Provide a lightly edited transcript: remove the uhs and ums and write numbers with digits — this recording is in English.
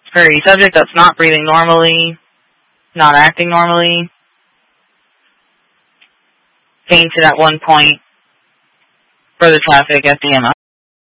For a subject that's not breathing normally, not acting normally, fainted at one point for the traffic at the